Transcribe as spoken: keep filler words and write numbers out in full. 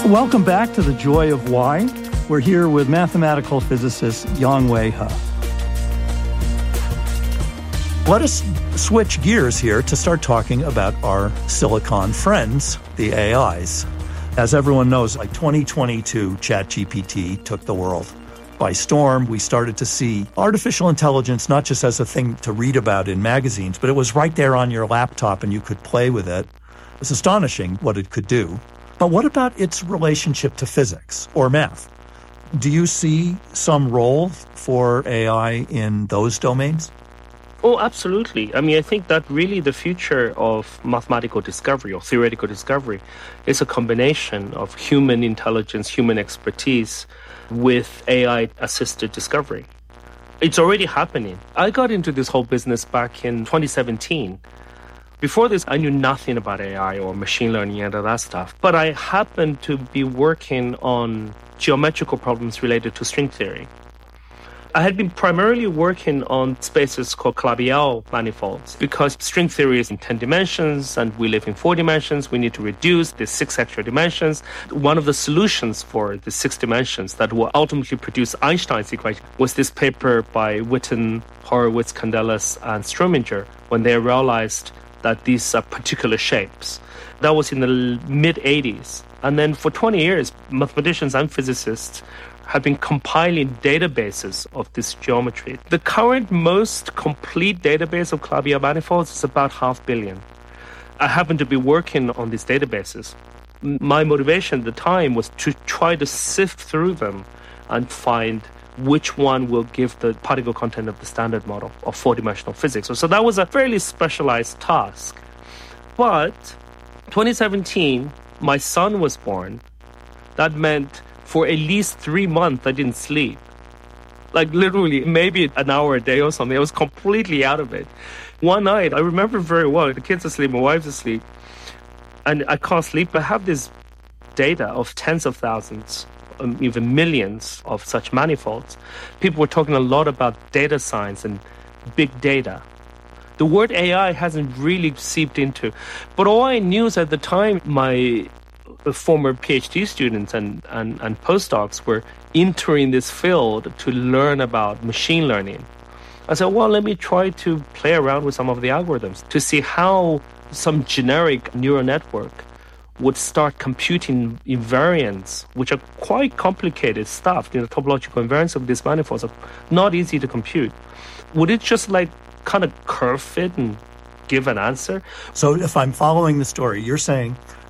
Welcome back to The Joy of Why. We're here with mathematical physicist Yang-Hui He. Let us switch gears here to start talking about our silicon friends, the A Is. As everyone knows, like twenty twenty-two, ChatGPT took the world by storm. We started to see artificial intelligence not just as a thing to read about in magazines, but it was right there on your laptop and you could play with it. It was astonishing what it could do. But what about its relationship to physics or math? Do you see some role for A I in those domains? Oh, absolutely. I mean, I think that really the future of mathematical discovery or theoretical discovery is a combination of human intelligence, human expertise with A I-assisted discovery. It's already happening. I got into this whole business back in twenty seventeen. Before this, I knew nothing about A I or machine learning and all that stuff. But I happened to be working on geometrical problems related to string theory. I had been primarily working on spaces called Calabi-Yau manifolds because string theory is in ten dimensions and we live in four dimensions. We need to reduce the six extra dimensions. One of the solutions for the six dimensions that will ultimately produce Einstein's equation was this paper by Witten, Horowitz, Candelas, and Strominger when they realized that these are particular shapes. That was in the mid-eighties. And then for twenty years, mathematicians and physicists have been compiling databases of this geometry. The current most complete database of Calabi-Yau manifolds is about half billion. I happen to be working on these databases. My motivation at the time was to try to sift through them and find which one will give the particle content of the standard model of four-dimensional physics. So that was a fairly specialized task. But twenty seventeen, my son was born. That meant for at least three months, I didn't sleep. Like literally, maybe an hour a day or something. I was completely out of it. One night, I remember very well, the kids asleep, my wife's asleep, and I can't sleep. I have this data of tens of thousands, um, even millions of such manifolds. People were talking a lot about data science and big data. The word A I hasn't really seeped into. But all I knew is at the time, my former PhD students and, and, and postdocs were entering this field to learn about machine learning. I said, well, let me try to play around with some of the algorithms to see how some generic neural network would start computing invariants, which are quite complicated stuff. You know, topological invariants of these manifolds are not easy to compute. Would it just like kind of curve fit and give an answer? So if I'm following the story, you're saying